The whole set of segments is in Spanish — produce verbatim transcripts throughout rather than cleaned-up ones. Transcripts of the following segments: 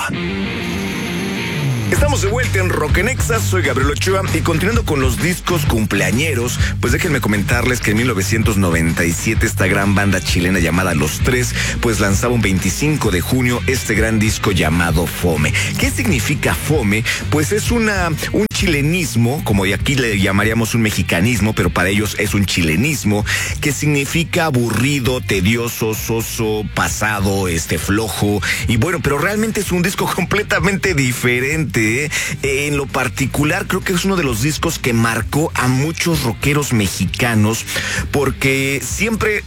Estamos de vuelta en Rock en Exa, soy Gabriel Ochoa y continuando con los discos cumpleañeros, pues déjenme comentarles que en mil novecientos noventa y siete esta gran banda chilena llamada Los Tres, pues lanzaba un veinticinco de junio este gran disco llamado Fome. ¿Qué significa Fome? Pues es una un chilenismo, como aquí le llamaríamos un mexicanismo, pero para ellos es un chilenismo, que significa aburrido, tedioso, soso, pasado, este flojo, y bueno, pero realmente es un disco completamente diferente. En lo particular, creo que es uno de los discos que marcó a muchos rockeros mexicanos, porque siempre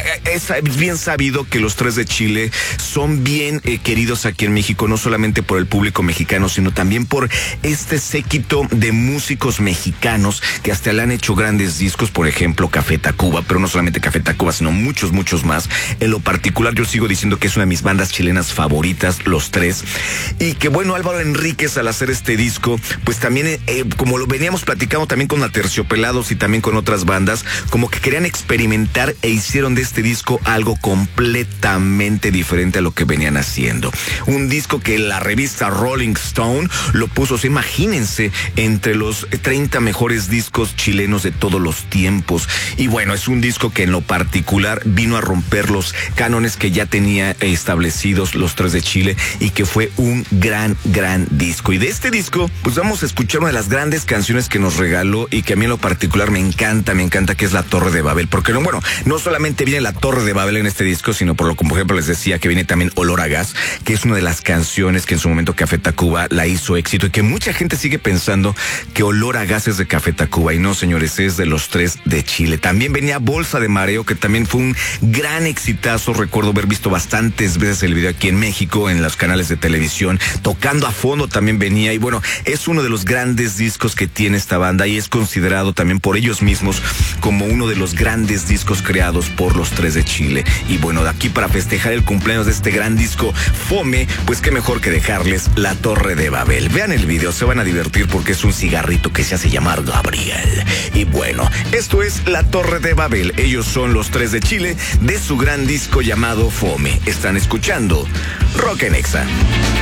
es bien sabido que los Tres de Chile son bien eh, queridos aquí en México, no solamente por el público mexicano, sino también por este séquito de músicos mexicanos que hasta le han hecho grandes discos, por ejemplo, Café Tacuba, pero no solamente Café Tacuba, sino muchos, muchos más. En lo particular, yo sigo diciendo que es una de mis bandas chilenas favoritas, Los Tres, y que bueno, Álvaro Enríquez al hacer este disco, pues también, eh, como lo veníamos platicando también con Aterciopelados y también con otras bandas, como que querían experimentar e hicieron de este disco algo completamente diferente a lo que venían haciendo. Un disco que la revista Rolling Stone lo puso, o sea, imagínense, entre los treinta mejores discos chilenos de todos los tiempos. Y bueno, es un disco que en lo particular vino a romper los cánones que ya tenía establecidos Los Tres de Chile y que fue un gran, gran disco. Y de este disco, pues vamos a escuchar una de las grandes canciones que nos regaló y que a mí en lo particular me encanta, me encanta, que es La Torre de Babel. Porque no, bueno, no solamente viene La Torre de Babel en este disco, sino por lo que, por ejemplo, les decía que viene también Olor a Gas, que es una de las canciones que en su momento Café Tacuba la hizo éxito y que mucha gente sigue pensando que Olor a Gas es de Café Tacuba, y no, señores, es de Los Tres de Chile. También venía Bolsa de Mareo, que también fue un gran exitazo. Recuerdo haber visto bastantes veces el video aquí en México, en los canales de televisión. Tocando a Fondo también venía, y bueno, es uno de los grandes discos que tiene esta banda y es considerado también por ellos mismos como uno de los grandes discos creados por Los Tres de Chile. Y bueno, de aquí para festejar el cumpleaños de este gran disco Fome, pues qué mejor que dejarles La Torre de Babel. Vean el video, se van a divertir porque es un cigarrito que se hace llamar Gabriel. Y bueno, esto es La Torre de Babel. Ellos son Los Tres de Chile, de su gran disco llamado Fome. Están escuchando Rock en Exa.